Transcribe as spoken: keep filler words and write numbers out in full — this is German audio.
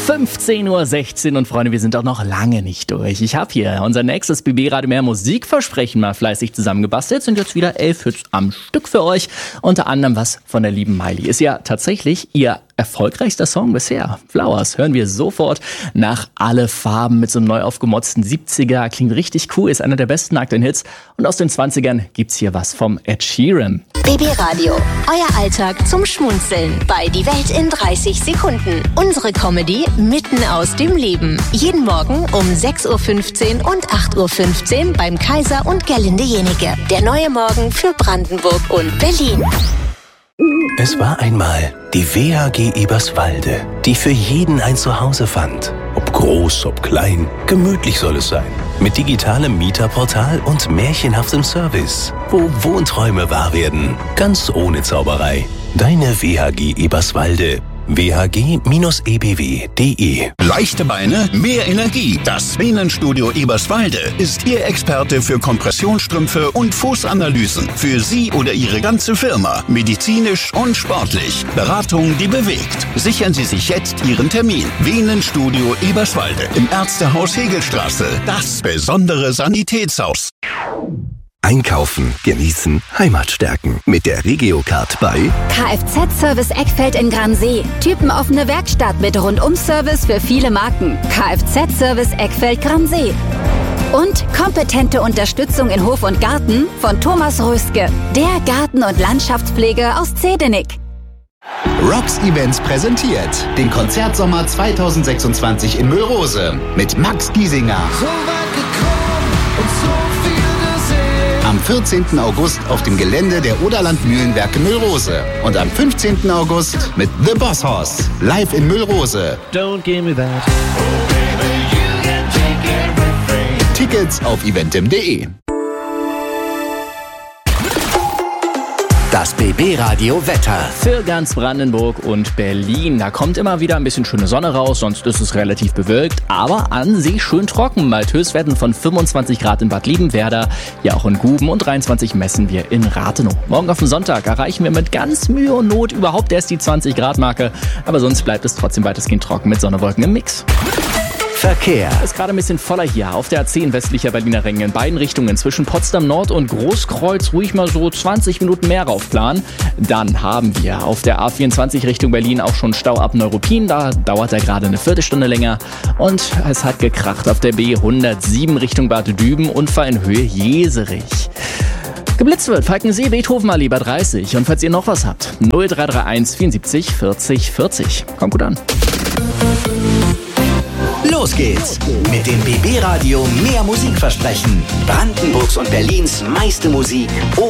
fünfzehn Uhr sechzehn und Freunde, wir sind auch noch lange nicht durch. Ich habe hier unser nächstes B B Radio Mehr Musikversprechen mal fleißig zusammengebastelt. Sind jetzt wieder elf Hits am Stück für euch. Unter anderem was von der lieben Miley. Ist ja tatsächlich ihr erfolgreichster Song bisher. Flowers hören wir sofort nach Alle Farben mit so einem neu aufgemotzten siebziger. Klingt richtig cool, ist einer der besten aktuellen Hits. Und aus den zwanzigern gibt's hier was vom Ed Sheeran. B B Radio, euer Alltag zum Schmunzeln bei Die Welt in dreißig Sekunden. Unsere Comedy mitten aus dem Leben. Jeden Morgen um sechs Uhr fünfzehn und acht Uhr fünfzehn beim Kaiser und Gerlinde Jenike. Der neue Morgen für Brandenburg und Berlin. Es war einmal die W H G Eberswalde, die für jeden ein Zuhause fand. Ob groß, ob klein, gemütlich soll es sein. Mit digitalem Mieterportal und märchenhaftem Service, wo Wohnträume wahr werden, ganz ohne Zauberei. Deine W H G Eberswalde. w h g Bindestrich e b w punkt d e. Leichte Beine, mehr Energie. Das Venenstudio Eberswalde ist Ihr Experte für Kompressionsstrümpfe und Fußanalysen. Für Sie oder Ihre ganze Firma. Medizinisch und sportlich. Beratung, die bewegt. Sichern Sie sich jetzt Ihren Termin. Venenstudio Eberswalde im Ärztehaus Hegelstraße. Das besondere Sanitätshaus. Einkaufen, genießen, Heimat stärken. Mit der Regiocard bei Kfz-Service Eckfeld in Gransee. Typenoffene Werkstatt mit Rundum-Service für viele Marken. Kfz-Service Eckfeld Gransee. Und kompetente Unterstützung in Hof und Garten von Thomas Röske. Der Garten- und Landschaftspfleger aus Zedenick. Rocks Events präsentiert den Konzertsommer zweitausendsechsundzwanzig in Müllrose mit Max Giesinger. So weit gekommen und so viel gesehen. Am vierzehnten August auf dem Gelände der Oderland Mühlenwerke Müllrose. Und am fünfzehnten August mit The Boss Hoss. Live in Müllrose. Don't give me that. Oh baby, you can take everything. Tickets auf eventim punkt de. das B B Radio Wetter. Für ganz Brandenburg und Berlin. Da kommt immer wieder ein bisschen schöne Sonne raus, sonst ist es relativ bewölkt, aber an sich schön trocken. Mal Höchstwerten von fünfundzwanzig Grad in Bad Liebenwerda, ja auch in Guben, und dreiundzwanzig messen wir in Rathenow. Morgen auf den Sonntag erreichen wir mit ganz Mühe und Not überhaupt erst die zwanzig Grad Marke, aber sonst bleibt es trotzdem weitestgehend trocken mit Sonnenwolken im Mix. Verkehr. Ist gerade ein bisschen voller hier auf der A zehn westlicher Berliner Ring in beiden Richtungen zwischen Potsdam Nord und Großkreuz ruhig mal so zwanzig Minuten mehr raufplanen. Dann haben wir auf der A vierundzwanzig Richtung Berlin auch schon Stau ab Neuruppin. Da dauert er gerade eine Viertelstunde länger. Und es hat gekracht auf der B hundertsieben Richtung Bad Düben, Unfall in Höhe Jeserich. Geblitzt wird Falkensee, Beethoven Allee Bad dreißig. Und falls ihr noch was habt, null drei drei eins vierundsiebzig vierzig vierzig. Kommt gut an. Los geht's mit dem B B Radio Mehr Musikversprechen. Brandenburgs und Berlins meiste Musik